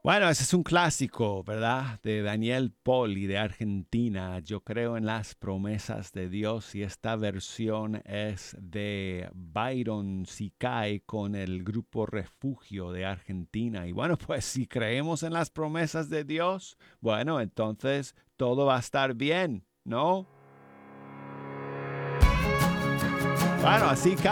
Bueno, ese es un clásico, ¿verdad? De Daniel Poli de Argentina. Yo creo en las promesas de Dios y esta versión es de Byron Sicay con el grupo Refugio de Argentina. Y bueno, pues si creemos en las promesas de Dios, bueno, entonces todo va a estar bien, ¿no? Bueno, así